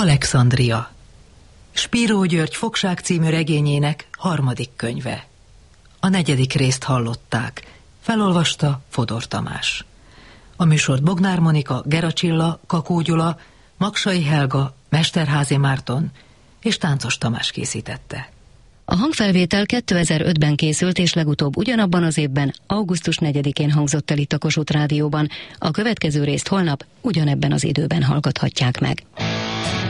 Alexandria. Spiró György Fogság című regényének 3. könyve. A 4. részt hallották. Felolvasta Fodor Tamás. A műsort Bognár Monika, Gera Csilla, Kakó Gyula, Maksai Helga, Mesterházy Márton és Táncos Tamás készítette. A hangfelvétel 2005-ben készült, és legutóbb ugyanabban az évben, augusztus 4-én hangzott el itt a Kossuth Rádióban. A következő részt holnap ugyanebben az időben hallgathatják meg.